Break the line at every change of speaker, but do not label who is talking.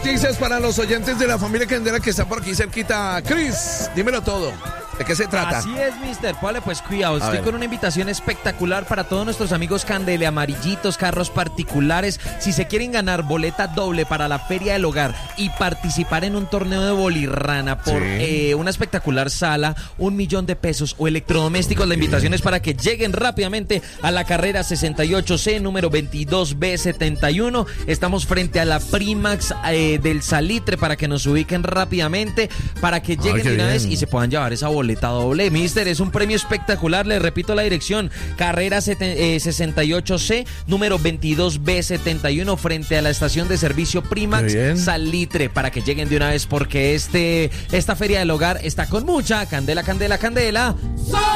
noticias para los oyentes de la familia Candela que está por aquí cerquita. Chris, dímelo todo. ¿De qué se trata?
Así es, mister. Pole, pues cuidado. Estoy con una invitación espectacular para todos nuestros amigos Candele amarillitos, carros particulares. Si se quieren ganar boleta doble para la Feria del Hogar y participar en un torneo de bolirrana por una espectacular sala, 1 millón de pesos o electrodomésticos, la invitación es para que lleguen rápidamente a la carrera 68C, número 22B71. Estamos frente a la Primax del Salitre para que nos ubiquen rápidamente, para que lleguen de una vez y se puedan llevar esa boleta doble, mister. Es un premio espectacular. Le repito la dirección: carrera 68C, número 22B71, frente a la estación de servicio Primax Salitre, para que lleguen de una vez, porque esta Feria del Hogar está con mucha candela, candela, candela.